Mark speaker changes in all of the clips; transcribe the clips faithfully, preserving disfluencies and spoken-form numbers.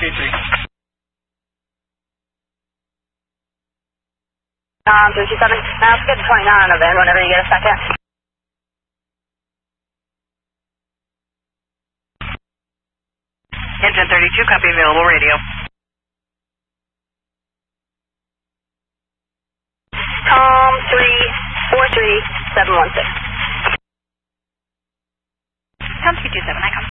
Speaker 1: three.
Speaker 2: Um, three two seven. Now let's get to twenty-nine on the van whenever you get a second.
Speaker 3: Engine thirty-two, copy available radio.
Speaker 2: Com three four three seven one six.
Speaker 3: Com three two seven, I come.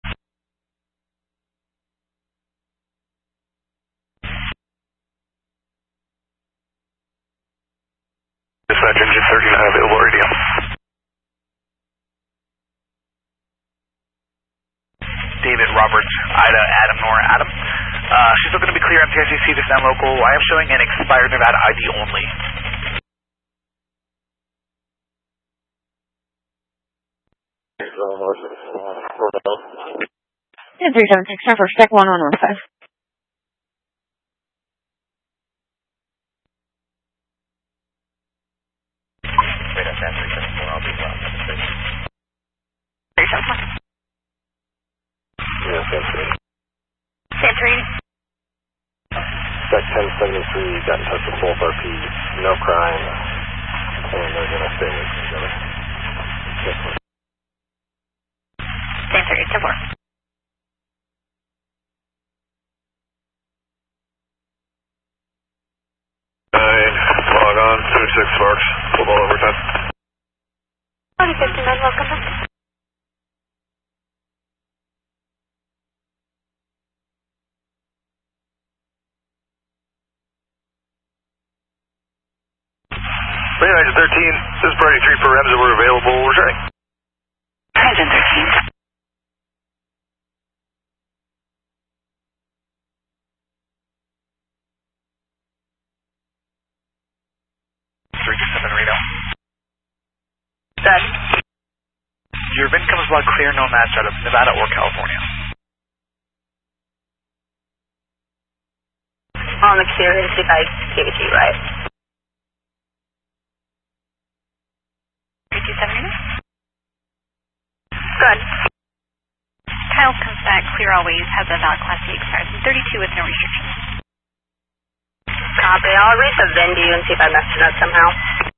Speaker 4: Dispatch engine thirty-nine available radio.
Speaker 5: David Roberts, Ida, Adam, Nora, Adam. Uh, she's looking to be clear on T I C C to stand local. I am showing an expired Nevada I D only.
Speaker 6: ten three seven six, time for spec one on one five.
Speaker 4: Wait, that's three seven four, I'll be well.
Speaker 3: three seven four.
Speaker 4: Yeah, ten three.
Speaker 3: ten three.
Speaker 4: Spec ten seventy-three, got in touch with both R Ps, no crime, and they're going to stay with each other. Yes, sir.
Speaker 3: ten three, ten four.
Speaker 4: Nine, log on, two six Sparks, full ball overtime.
Speaker 2: twenty fifty-nine, welcome back.
Speaker 4: Lane Engine thirteen, this is priority three for R E Ms that were available, we're trying.
Speaker 3: Engine thirteen.
Speaker 5: three two seven radio.
Speaker 2: Good.
Speaker 5: Your V I N comes by clear, no match out of Nevada or California.
Speaker 2: On the clear, see if I gave it to you right.
Speaker 3: three two seven radio.
Speaker 2: Good.
Speaker 3: Kyle comes back, clear always, has a valid class C expires in thirty-two with no restrictions.
Speaker 2: Copy. I'll read the V I N to you and see if I messed it up somehow.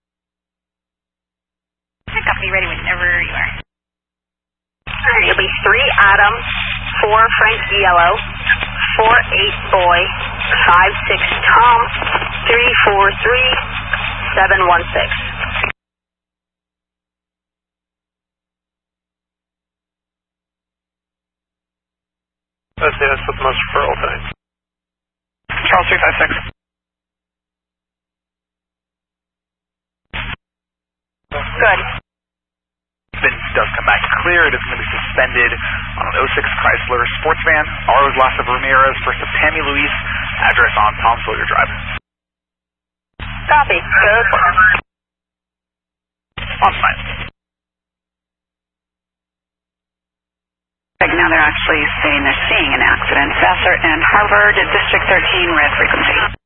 Speaker 3: I copy, ready whenever you are.
Speaker 2: Alright, it'll be three Adam, four Frank Yellow, four eight Boy, five six Tom, three four three seven one six.
Speaker 4: That's the that's the most referral thing.
Speaker 5: Charles three five six.
Speaker 2: Good.
Speaker 5: V I N does come back clear. It is going to be suspended on an oh six Chrysler sports van. R O's Las of Ramirez, first of Tammy Luis, address on Tom Sawyer Drive.
Speaker 2: Copy. Good.
Speaker 5: On site.
Speaker 3: Now they're actually saying they're seeing an accident. Vassar and Harvard, District thirteen, red frequency.